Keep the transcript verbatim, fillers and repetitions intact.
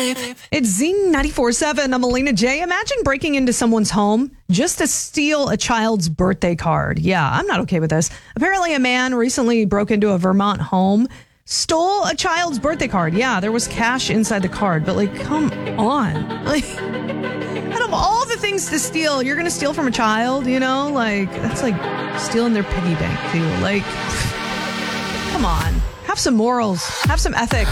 It's Zing ninety-four point seven. I'm Alina J. Imagine breaking into someone's home just to steal a child's birthday card. Yeah, I'm not okay with this. Apparently, a man recently broke into a Vermont home, stole a child's birthday card. Yeah, there was cash inside the card, but like, come on. Like, out of all the things to steal, you're going to steal from a child, you know? Like, that's like stealing their piggy bank, too. Like, come on. Have some morals. Have some ethics.